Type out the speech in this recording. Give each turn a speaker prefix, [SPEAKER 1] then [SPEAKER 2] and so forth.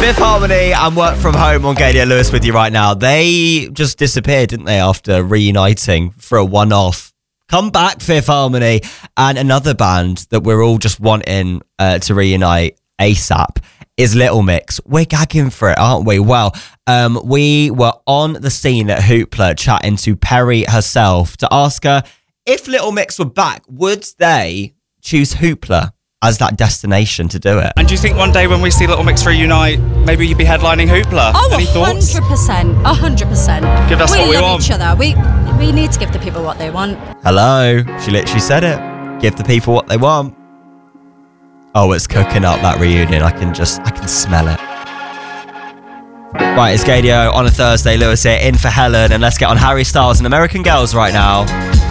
[SPEAKER 1] Fifth Harmony and Work From Home on Gadio Lewis with you right now. They just disappeared, didn't they, after reuniting for a one-off. Come back, Fifth Harmony. And another band that we're all just wanting to reunite ASAP is Little Mix. We're gagging for it, aren't we? Well, we were on the scene at Hoopla chatting to Perry herself to ask her if Little Mix were back, would they choose Hoopla as that destination to do it?
[SPEAKER 2] And do you think one day when we see Little Mix reunite, maybe you'd be headlining Hoopla?
[SPEAKER 3] Oh,
[SPEAKER 2] Any thoughts?
[SPEAKER 3] 100%. 100%.
[SPEAKER 2] Give us what we
[SPEAKER 3] love
[SPEAKER 2] want.
[SPEAKER 3] each other. We need to give the people what they want.
[SPEAKER 1] Hello. She literally said it. Give the people what they want. Oh, it's cooking up, that reunion. I can smell it. Right, it's Gadio on a Thursday. Lewis here, in for Helen. And let's get on Harry Styles and American Girls right now.